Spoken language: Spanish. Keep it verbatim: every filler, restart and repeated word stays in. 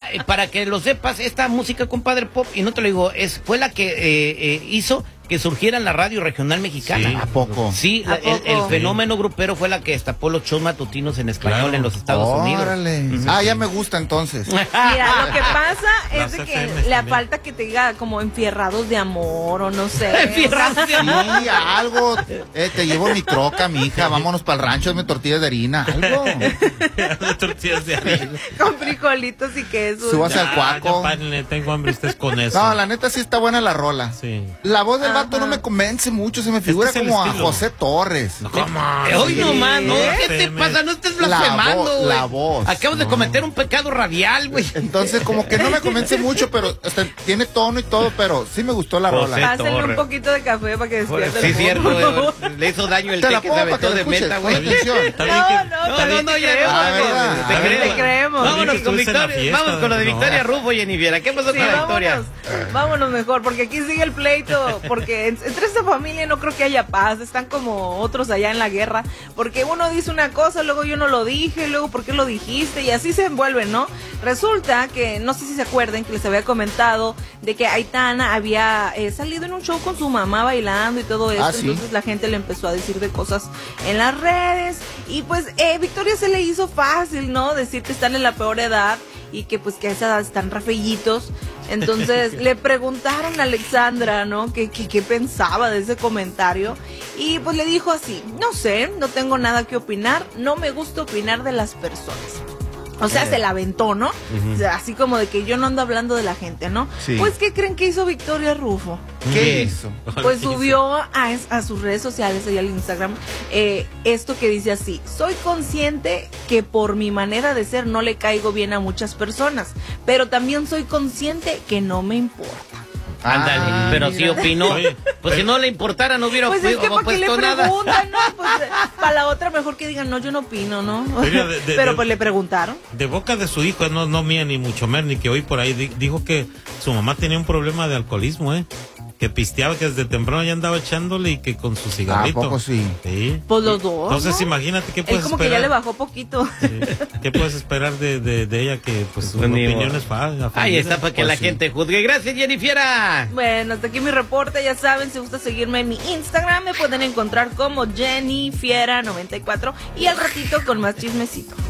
para que lo sepas, esta música, compadre Pop, y no te lo digo, es fue la que eh, eh, hizo que surgiera en la radio regional mexicana. Sí. ¿A poco? Sí, ¿A el, poco? el fenómeno grupero fue la que destapó los shows matutinos en español Claro. en los Estados Unidos. Órale. Uh-huh. Ah, ya me gusta entonces. Mira, lo que pasa es de Las que F Ms le también. falta que te diga como enfierrados de amor o no sé. Enfierrados de amor. Sí, algo. Eh, te llevo mi troca, mi hija. Vámonos para el rancho, hazme tortillas de harina. Algo. Las tortillas de harina. Con frijolitos y queso. Súbase al Ya, cuaco. ya, párenle, tengo hambre ustedes con eso. No, la neta sí está buena la rola. Sí. La voz del Ajá. vato no me convence mucho, se me figura Es que es el como a estilo. José Torres. ¿Cómo? Eh, Hoy Sí. nomás, ¿no? ¿Qué te F M. pasa? No estés La blasfemando, voz, güey. la voz. Acabas de No. cometer un pecado radial, güey. Entonces, como que no me convence mucho, pero hasta tiene tono y todo, pero sí me gustó la José rola. Pásenle un Torre. poquito de café para que despierte. Sí, el cierto, mundo. güey. Le hizo daño el Te té la que se pongo para que aventó la de escuches. meta, Pon güey. atención. Está bien No, que- no, está No, bien no, que- ya creemos, no, Ah, güey. ¿verdad? Te Ah, creemos. te creemos. Vámonos que con estuviste en la Victoria. fiesta, Vamos con lo de no. Victoria Rufo, Jennifer. ¿Qué pasó Sí, con la vámonos, Victoria? vámonos mejor, porque aquí sigue el pleito, porque en- entre esta familia no creo que haya paz, están como otros allá en la guerra, porque uno dice una cosa, luego yo no lo dije, luego por qué lo dijiste, y así se envuelven, ¿no? Resulta que, no sé si se acuerdan, que les había comentado de que Aitana había eh, salido en un show con su mamá bailando y todo eso, Ah, ¿sí? entonces la gente le empezó a decir de cosas en las redes, y pues eh, Victoria se le hizo fácil, ¿no? Decir que están en la peor edad, y que pues que a esa edad están re feillitos. Entonces le preguntaron a Alexandra, ¿no? ¿Qué, qué, qué pensaba de ese comentario? Y pues le dijo así: no sé, no tengo nada que opinar, no me gusta opinar de las personas. O sea, se la aventó, ¿no? O sea, así como de que yo no ando hablando de la gente, ¿no? Sí. Pues, ¿qué creen que hizo Victoria Rufo? ¿Qué hizo? Pues subió a, es- a sus redes sociales, allá al Instagram, eh, esto que dice así: soy consciente que por mi manera de ser no le caigo bien a muchas personas, pero también soy consciente que no me importa. Ándale, Ah, pero sí mira. opinó. Oye, Pues si no le importara, no hubiera Pues es que pu- para qué le puesto nada. preguntan, ¿no? Pues para la otra mejor que digan, no, yo no opino, ¿no? Oiga, de- de- pero de- pues le preguntaron. De boca de su hijo, no, no mía ni mucho menos, ni que hoy por ahí di- dijo que su mamá tenía un problema de alcoholismo, ¿eh? Que pisteaba, que desde temprano ya andaba echándole y que con su cigarrito. ¿A poco sí? Sí. Pues los dos, Entonces ¿no? imagínate qué Él puedes como que ya le esperar. bajó poquito. Sí. ¿Qué puedes esperar de, de, de ella que pues su Pues ni opinión modo. es fa- Ahí está para que Pues la sí. gente juzgue. Gracias, Jennifer. Bueno, hasta aquí mi reporte, ya saben, si gusta seguirme en mi Instagram, me pueden encontrar como Jenny Fiera noventa y cuatro y al ratito con más chismecito.